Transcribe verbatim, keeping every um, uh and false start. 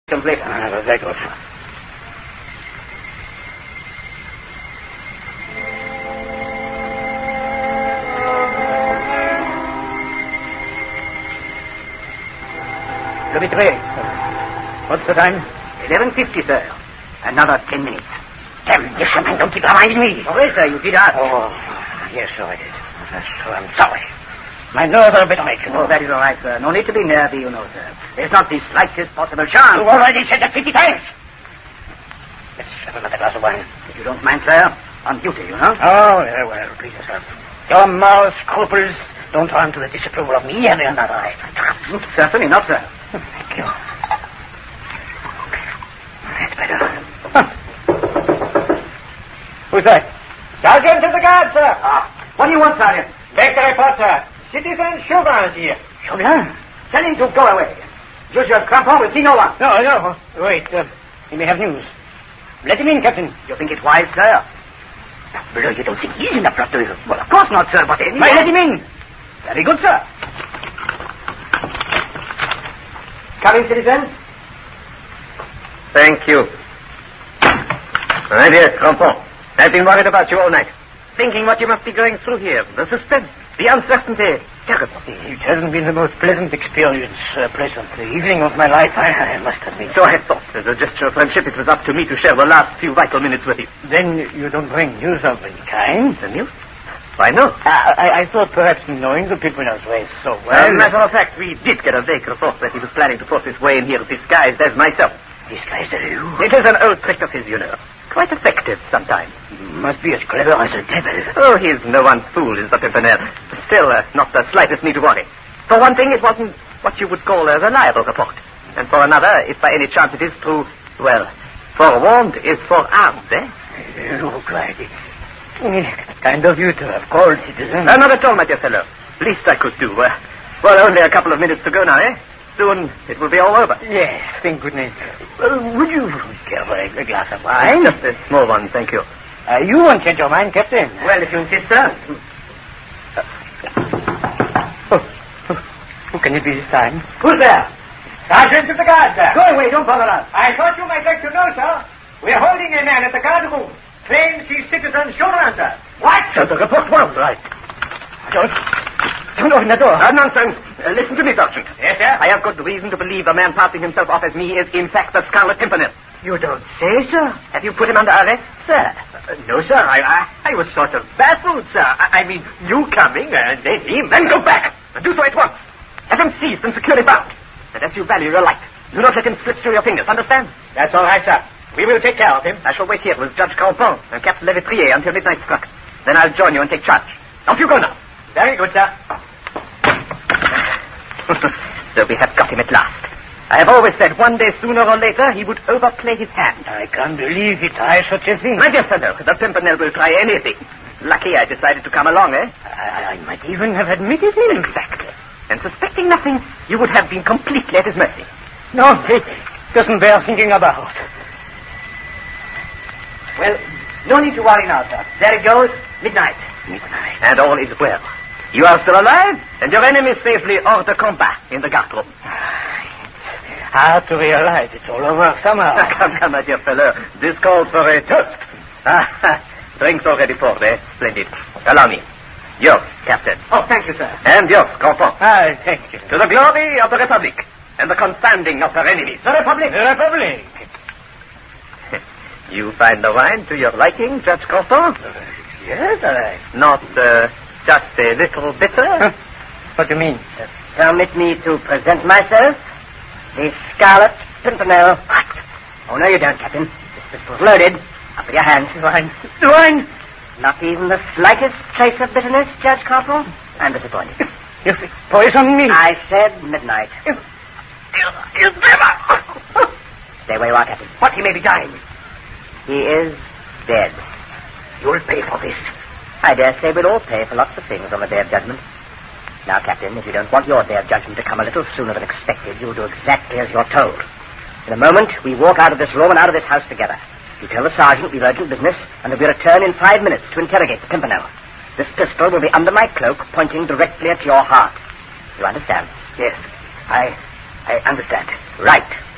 Complete. Ah, very good. Le Vitrier. What's the time? eleven fifty, sir. Another ten minutes. Damn, you something don't keep reminding me. Sorry, sir, you did ask. Oh, yes, so I did. So I'm sorry. My nerves are a bit on edge, you know. Oh, that is all right, sir. No need to be nervy, you know, sir. There's not the slightest possible chance. You've already said that fifty times. Let's have another glass of wine. If you don't mind, sir. On duty, you know. Oh, very well. Please yourself. Your moral scruples don't run to the disapproval of me and another eye. Certainly not, sir. Thank you. That's better. Huh. Who's that? Sergeant of the guard, sir. Ah, what do you want, Sergeant? Make the report, sir. Citizen Chauvin is here. Chauvin? Tell him to go away. Judge Crampon will see no one. No, no. Wait. Uh, he may have news. Let him in, Captain. You think it wise, sir? But you don't think he's in the plot, do you? Well, of course not, sir, but anyway. Why, let him in. Very good, sir. Coming, citizen. Thank you. My dear Crampon, I've been worried about you all night. Thinking what you must be going through here. The suspense, the uncertainty. Terrible. It hasn't been the most pleasant experience, uh, pleasant evening of my life, I, I must admit. So I thought, as a gesture of friendship, it was up to me to share the last few vital minutes with you. Then you don't bring news of any kind? The news? Why not? I, I, I thought perhaps knowing the Pimpernel's ways so well... As a matter of fact, we did get a vague report that he was planning to force his way in here disguised as myself. Disguised as you? It is an old trick of his, you know. Quite effective sometimes. Must be as clever as a devil. Oh, he's no one's fool, is the Pimpernel. Still, uh, not the slightest need to worry. For one thing, it wasn't what you would call a reliable report. And for another, if by any chance it is true, well, forewarned is forearmed, eh? Oh, quite. Kind of you to have called, citizen. Uh, not at all, my dear fellow. Least I could do. Uh, well, only a couple of minutes to go now, eh? Soon it will be all over. Yes, thank goodness. Uh, would you care for a, a glass of wine? Just a small one, thank you. Uh, you won't change your mind, Captain. Well, if you insist, sir. Oh, oh, who can it be this time? Who's there? Sergeant of the guard, sir. Go away, don't bother us. I thought you might like to know, sir. We're holding a man at the guard room. Claims he's citizen Chauvin, sir. What? So the report was right. Don't, don't open the door. Uh, nonsense. Uh, listen to me, Sergeant. Yes, sir. I have good reason to believe the man passing himself off as me is, in fact, the Scarlet Pimpernel. You don't say, sir. Have you put him under arrest, sir? Uh, no, sir. I, I I was sort of baffled, sir. I, I mean, you coming and then him. Then go back and do so at once. Have him seized and securely bound. And as you value your life, do not let him slip through your fingers, understand? That's all right, sir. We will take care of him. I shall wait here with Judge Crampon and Captain Le Vitrier until midnight struck. Then I'll join you and take charge. Off you go now. Very good, sir. So we have got him at last. I have always said one day sooner or later he would overplay his hand. I can't believe he tries such a thing. My dear fellow, the Pimpernel will try anything. Lucky I decided to come along, eh? I, I might even have admitted him. Exactly. And suspecting nothing, you would have been completely at his mercy. No, it doesn't bear thinking about. Well, no need to worry now, sir. There it goes. Midnight. Midnight. And all is well. You are still alive, and your enemy safely hors de combat in the guard room. Hard to realize it's all over somehow. Come, come, my dear fellow. This calls for a toast. Ah, drinks already poured, eh? Splendid. Allow me. Yours, Captain. Oh, thank you, sir. And yours, Crampon. Ah, thank you. To the glory of the Republic and the confounding of her enemies. The Republic. The Republic. You find the wine to your liking, Judge Crampon? Uh, yes, I... Not uh, just a little bitter? What do you mean? Uh, permit me to present myself. The Scarlet Pimpernel. What? Oh, no, you don't, Captain. This pistol's loaded. Up with your hands. The wine. The wine. Not even the slightest trace of bitterness, Judge Crampon? I'm disappointed. You poisoned me. I said midnight. You, you, you never... Stay where you are, Captain. What, he may be dying. He is dead. You'll pay for this. I dare say we'll all pay for lots of things on the Day of Judgment. Now, Captain, if you don't want your Day of Judgment to come a little sooner than expected, you'll do exactly as you're told. In a moment, we walk out of this room and out of this house together. You tell the sergeant we've urgent business, and that we return in five minutes to interrogate the Pimpernel. This pistol will be under my cloak, pointing directly at your heart. You understand? Yes, I, I understand. Right.